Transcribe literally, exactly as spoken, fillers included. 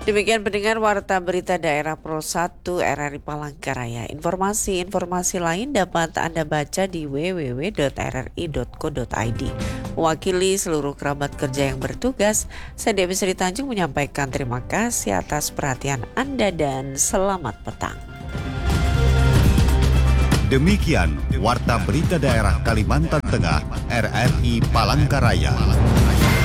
Demikian pendengar Warta Berita Daerah Pro satu R R I Palangkaraya. Informasi-informasi lain dapat Anda baca di w w w titik r r i titik co titik i d. Mewakili seluruh kerabat kerja yang bertugas, saya Dewi Sri Tanjung menyampaikan terima kasih atas perhatian Anda dan selamat petang. Demikian Warta Berita Daerah Kalimantan Tengah R R I Palangkaraya.